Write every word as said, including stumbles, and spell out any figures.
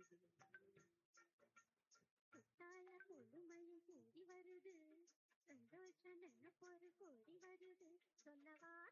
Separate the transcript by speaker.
Speaker 1: குத்தால கொழுமையும் கூடி வருது, சந்தோஷம் நினைப்பொரு கோடி வருது. சொல்லவா